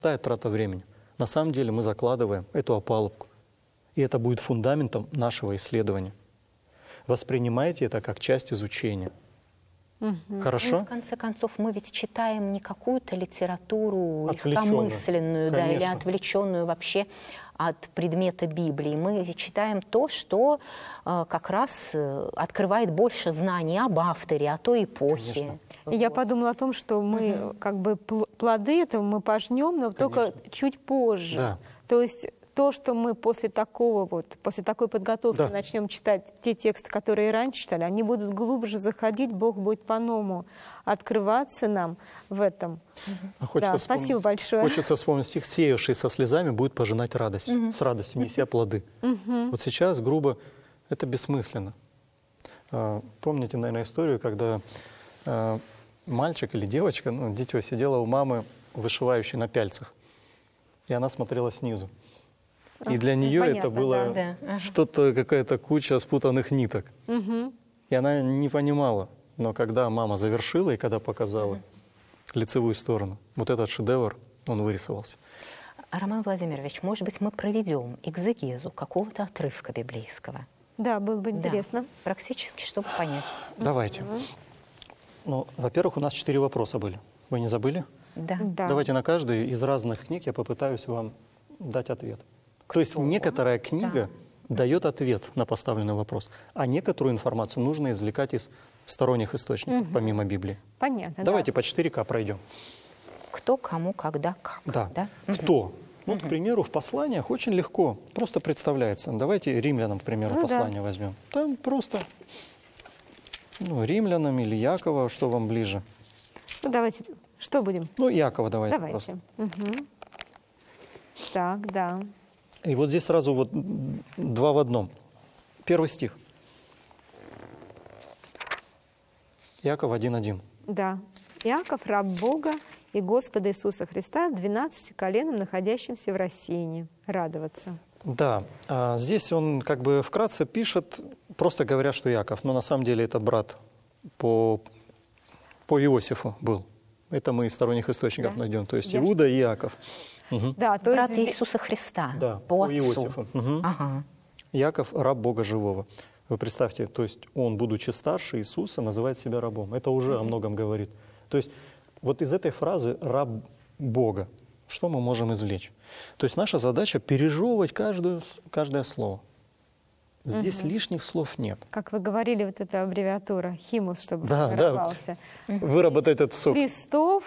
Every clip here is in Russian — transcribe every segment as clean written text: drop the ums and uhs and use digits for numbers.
трата времени. На самом деле мы закладываем эту опалубку, и это будет фундаментом нашего исследования. Воспринимайте это как часть изучения. Хорошо? Ну, в конце концов, мы ведь читаем не какую-то литературу Отвлечённую. легкомысленную, да, или Конечно. отвлеченную вообще от предмета Библии. Мы читаем то, что как раз открывает больше знаний об авторе, о той эпохе. Конечно. И я подумала о том, что мы как бы плоды этого мы пожнем, но только чуть позже. Да. То есть то, что мы после такой подготовки Да. начнем читать те тексты, которые и раньше читали, они будут глубже заходить, Бог будет по-новому открываться нам в этом. А хочется Да, спасибо большое. Хочется вспомнить стих: «Сеявший со слезами будет пожинать радость». С радостью неся плоды. Вот сейчас, грубо, это бессмысленно. Помните, наверное, историю, когда мальчик или девочка, дитё, сидела у мамы, вышивающей на пяльцах, и она смотрела снизу. И для нее понятно, это было да. что-то, какая-то куча спутанных ниток. И она не понимала. Но когда мама завершила и когда показала лицевую сторону, вот этот шедевр, он вырисовался. Роман Владимирович, может быть, мы проведем экзегезу какого-то отрывка библейского? Да, было бы интересно. Да, практически, чтобы понять. Давайте. Ну, во-первых, у нас 4 вопроса были. Вы не забыли? Да. Да. Давайте на каждый из разных книг я попытаюсь вам дать ответ. То есть некоторая книга дает ответ на поставленный вопрос, а некоторую информацию нужно извлекать из сторонних источников, помимо Библии. Понятно. Давайте по 4К пройдем. Кто, кому, когда, как. Да. Кто? Ну, к примеру, в посланиях очень легко, просто представляется. Давайте римлянам, к примеру, послание возьмем. Там просто римлянам или Якова, что вам ближе? Ну, давайте, что будем? Ну, Якова давайте просто. Давайте. Так, да. И вот здесь сразу вот 2 в одном. 1 стих. Иаков 1:1. Да. Иаков, раб Бога и Господа Иисуса Христа, 12 коленам, находящимся в рассеянии. Радоваться. Да, здесь он как бы вкратце пишет, просто говоря, что Иаков, но на самом деле это брат по Иосифу был. Это мы из сторонних источников найдем, то есть Иуда и Иаков. Да, то Брат есть Иисуса Христа, Да, по по отцу. Иосифу. Ага. Иаков – раб Бога живого. Вы представьте, то есть он, будучи старше Иисуса, называет себя рабом. Это уже о многом говорит. То есть вот из этой фразы «раб Бога» что мы можем извлечь? То есть наша задача пережевывать каждое слово. Здесь лишних слов нет. как вы говорили, вот эта аббревиатура, химус, чтобы Да, формировался. Выработать этот сок. Христов,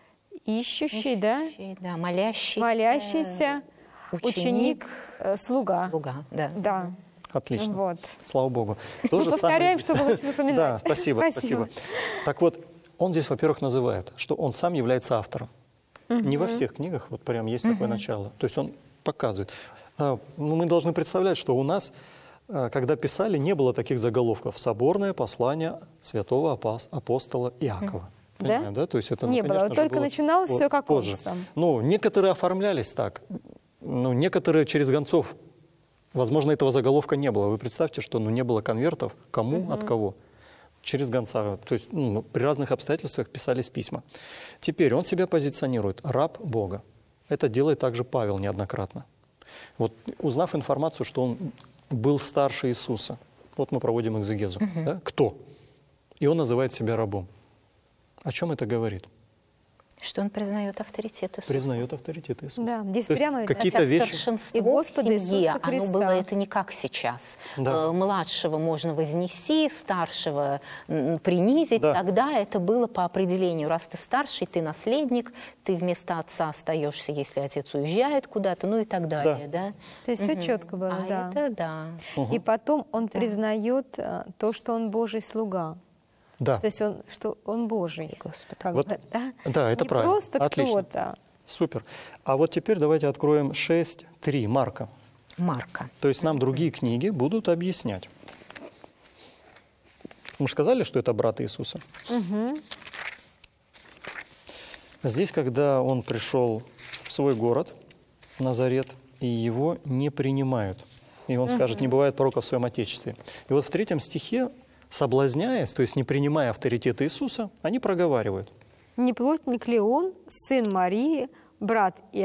ищущий, да? Да, молящийся. Молящийся, ученик, слуга. Слуга, да. Да. Отлично. Вот. Слава Богу. Мы повторяем, чтобы лучше запоминать. Да, спасибо. Так вот, он здесь, во-первых, называет, что он сам является автором. Не во всех книгах вот прям есть такое начало. То есть он показывает. Мы должны представлять, что у нас, когда писали, не было таких заголовков: «Соборное послание святого апостола Иакова». Да? Да? То есть это, Не было, конечно же, только начиналось все как он позже. сам. Ну, некоторые оформлялись так, некоторые через гонцов. Возможно, этого заголовка не было. Вы представьте, что не было конвертов, кому, от кого. Через гонца. То есть при разных обстоятельствах писались письма. Теперь он себя позиционирует раб Бога. Это делает также Павел неоднократно. Вот, узнав информацию, что он был старше Иисуса, вот мы проводим экзегезу. Да? Кто? И он называет себя рабом. О чем это говорит? Что он признает авторитет Иисуса. Признает авторитет Иисуса. Да, здесь То есть прямо какие-то вещи. Старшинство И Господа в семье, Иисуса оно Христа. было это не как сейчас. Да. Младшего можно вознести, старшего принизить. Да. Тогда это было по определению. Раз ты старший, ты наследник, ты вместо отца остаешься, если отец уезжает куда-то, ну и так далее. Да. То есть все четко было, да. Это да. И потом он признает то, что он Божий слуга. Да. То есть что он Божий. Господи. Как Вот, бы, да? да, это Не правильно. просто Отлично. кто-то. Супер. А вот теперь давайте откроем 6.3 Марка. Марка. То есть нам другие книги будут объяснять. Мы же сказали, что это брат Иисуса. Здесь, когда он пришел в свой город, Назарет, и его не принимают. И он скажет: не бывает пророка в своем отечестве. И вот в 3 стихе, соблазняясь, то есть не принимая авторитета Иисуса, они проговаривают. Не плотник ли он, сын Марии, брат Иакова,